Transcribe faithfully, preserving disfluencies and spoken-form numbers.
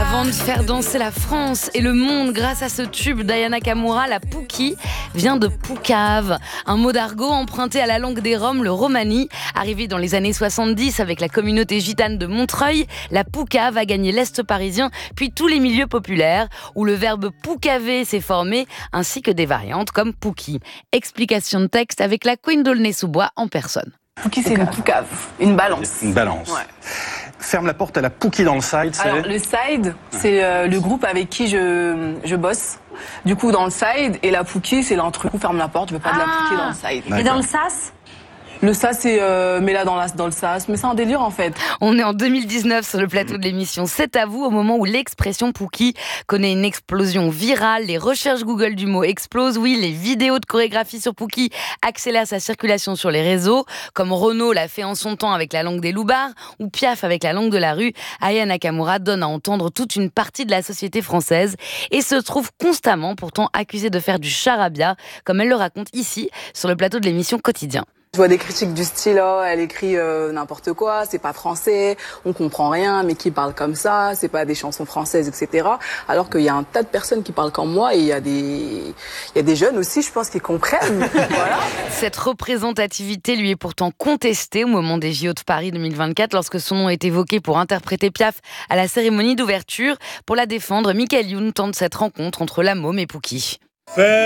Avant de faire danser la France et le monde grâce à ce tube d'Aya Nakamura, la Pouki vient de Poucave, un mot d'argot emprunté à la langue des Roms, le romani. Arrivé dans les années soixante-dix avec la communauté gitane de Montreuil, la Poucave a gagné l'Est parisien, puis tous les milieux populaires, où le verbe poucaver s'est formé, ainsi que des variantes comme Pouki. Explication de texte avec la Queen d'Aulnay-sous-Bois en personne. Pouki, c'est une poucave, une balance. Une balance. Ouais. Ferme la porte à la Pouki dans le side, c'est... Alors, le side, c'est euh, le groupe avec qui je, je bosse. Du coup, dans le side, et la Pouki, c'est l'intrus. Ferme la porte, je veux pas de la Pouki dans le side. Et dans le sas ? Le sas, c'est euh, mais là dans, la, dans le sas, mais c'est un délire en fait. On est en deux mille dix-neuf sur le plateau de l'émission C'est à vous, au moment où l'expression Pouki connaît une explosion virale. Les recherches Google du mot explosent. Oui, les vidéos de chorégraphie sur Pouki accélèrent sa circulation sur les réseaux, comme Renaud l'a fait en son temps avec la langue des loupards ou Piaf avec la langue de la rue. Aya Nakamura donne à entendre toute une partie de la société française et se trouve constamment pourtant accusée de faire du charabia, comme elle le raconte ici sur le plateau de l'émission Quotidien. Je vois des critiques du style, oh, elle écrit euh, n'importe quoi, c'est pas français, on comprend rien, mais qui parle comme ça, c'est pas des chansons françaises, et cetera. Alors qu'il y a un tas de personnes qui parlent comme moi et il y a des, il y a des jeunes aussi, je pense, qui comprennent. Voilà. Cette représentativité lui est pourtant contestée au moment des J O de Paris deux mille vingt-quatre, lorsque son nom est évoqué pour interpréter Piaf à la cérémonie d'ouverture. Pour la défendre, Michael Youn tente cette rencontre entre la môme et Pouki.